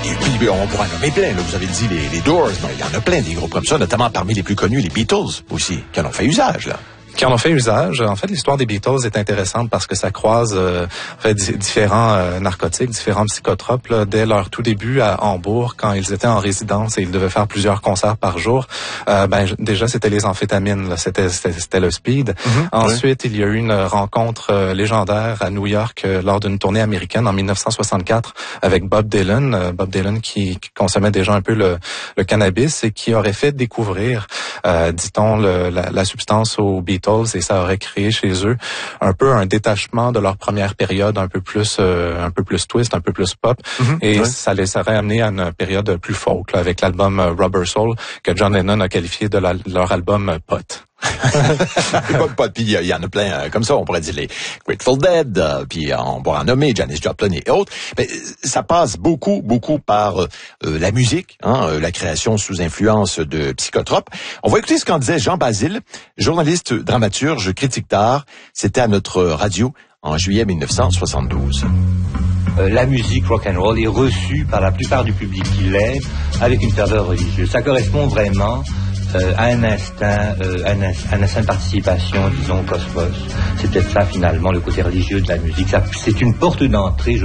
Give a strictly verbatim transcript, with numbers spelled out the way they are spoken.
Et puis, on pourra en nommer plein. Là. Vous avez dit les, les Doors, mais il y en a plein des groupes comme ça, notamment parmi les plus connus, les Beatles aussi, qui en ont fait usage, là. Qui en ont fait usage. En fait, l'histoire des Beatles est intéressante parce que ça croise euh, en fait, d- différents euh, narcotiques, différents psychotropes. Là, dès leur tout début à Hambourg, quand ils étaient en résidence et ils devaient faire plusieurs concerts par jour, euh, ben déjà c'était les amphétamines, là. C'était, c'était c'était le speed. Mm-hmm, Ensuite, oui. Il y a eu une rencontre euh, légendaire à New York euh, lors d'une tournée américaine en dix-neuf cent soixante-quatre avec Bob Dylan. Euh, Bob Dylan qui, qui consommait déjà un peu le, le cannabis et qui aurait fait découvrir, euh, dit-on, le, la, la substance aux Beatles. Et ça aurait créé chez eux un peu un détachement de leur première période, un peu plus euh, un peu plus twist, un peu plus pop, mm-hmm, et ouais. ça les aurait amené à une période plus folk là, avec l'album Rubber Soul que John Lennon a qualifié de la, leur album Pot. Puis il y, y en a plein euh, comme ça, on pourrait dire les Grateful Dead, euh, puis euh, on pourrait en nommer Janis Joplin et autres. Mais ça passe beaucoup, beaucoup par euh, la musique, hein, euh, la création sous influence de psychotropes. On va écouter ce qu'en disait Jean Basile, journaliste, dramaturge, critique d'art. C'était à notre radio en juillet dix-neuf cent soixante-douze. Euh, la musique rock and roll est reçue par la plupart du public qui l'aime avec une ferveur religieuse. Ça correspond vraiment Euh, à un instinct, euh, un, un instinct de participation, disons, au cosmos. C'est peut-être ça, finalement, le côté religieux de la musique. Ça, c'est une porte d'entrée, je